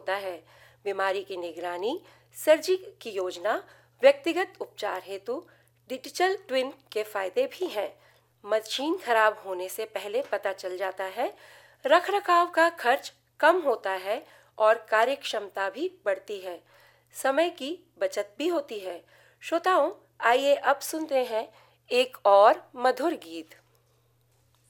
होता है। बीमारी की निगरानी, सर्जरी की योजना, व्यक्तिगत उपचार हेतु डिजिटल ट्विन के फायदे भी हैं। मशीन खराब होने से पहले पता चल जाता है, रखरखाव का खर्च कम होता है और कार्यक्षमता भी बढ़ती है। समय की बचत भी होती है। श्रोताओं, आइए अब सुनते हैं एक और मधुर गीत।